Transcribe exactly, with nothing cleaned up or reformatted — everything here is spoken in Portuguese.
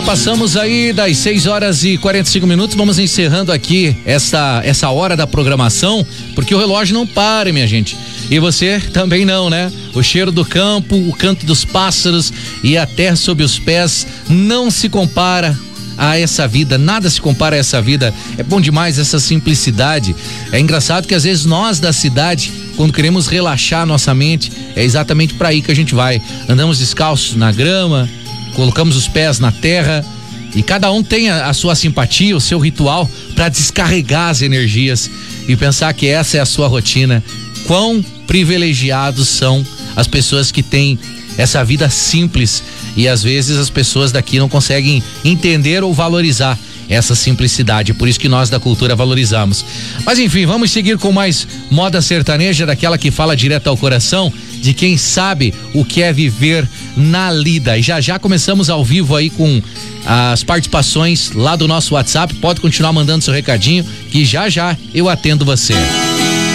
Já passamos aí das seis horas e quarenta e cinco minutos, vamos encerrando aqui essa, essa hora da programação, porque o relógio não para, minha gente. E você também não, né? O cheiro do campo, o canto dos pássaros e a terra sob os pés não se compara a essa vida, nada se compara a essa vida. É bom demais essa simplicidade. É engraçado que às vezes nós da cidade, quando queremos relaxar nossa mente, é exatamente para aí que a gente vai. Andamos descalços na grama, colocamos os pés na terra e cada um tem a, a sua simpatia, o seu ritual para descarregar as energias e pensar que essa é a sua rotina. Quão privilegiados são as pessoas que têm essa vida simples e às vezes as pessoas daqui não conseguem entender ou valorizar essa simplicidade, por isso que nós da cultura valorizamos. Mas enfim, vamos seguir com mais moda sertaneja, daquela que fala direto ao coração de quem sabe o que é viver na lida. E já já começamos ao vivo aí com as participações lá do nosso WhatsApp. Pode continuar mandando seu recadinho que já já eu atendo você.